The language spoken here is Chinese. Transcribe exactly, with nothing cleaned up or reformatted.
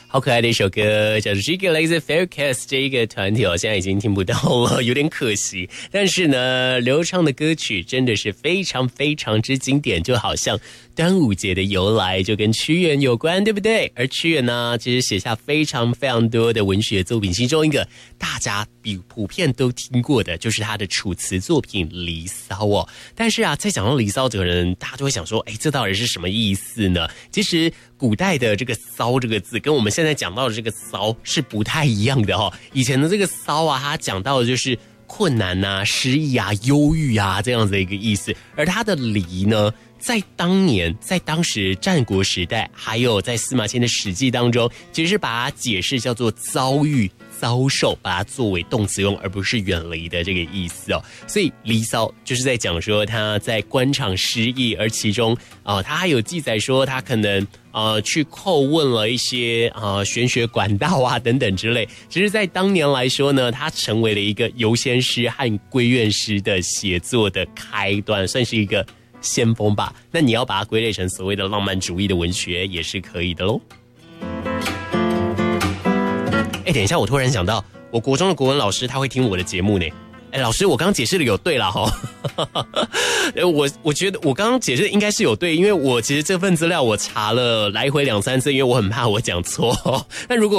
好可爱的一首歌，叫做这个来自 Faircast 这一个团体哦，现在已经听不到了，有点可惜。但是呢，流畅的歌曲真的是非常非常之经典，就好像端午节的由来就跟屈原有关，对不对？而屈原呢，其实写下非常非常多的文学作品，其中一个大家比普遍都听过的，就是他的楚辞作品《离骚》哦。但是啊，在讲到《离骚》这个人，大家就会想说，哎，这到底是什么意思呢？其实古代的这个骚这个字跟我们现在讲到的这个骚是不太一样的哦。以前的这个骚啊，它讲到的就是困难啊、失意啊、忧郁啊这样子的一个意思，而它的离呢，在当年，在当时战国时代，还有在司马迁的史记当中，其实是把它解释叫做遭遇、遭受，把它作为动词用，而不是远离的这个意思哦。所以离骚就是在讲说他在官场失意，而其中啊、呃，他还有记载说他可能呃去叩问了一些呃玄学管道啊等等之类。其实，在当年来说呢，他成为了一个游仙诗和闺怨诗的写作的开端，算是一个先锋吧。那你要把它归类成所谓的浪漫主义的文学也是可以的咯。哎，等一下，我突然想到，我国中的国文老师他会听我的节目呢。哎，老师，我刚刚解释的有对啦齁。我我觉得我刚刚解释的应该是有对，因为我其实这份资料我查了来回两三次，因为我很怕我讲错。那如果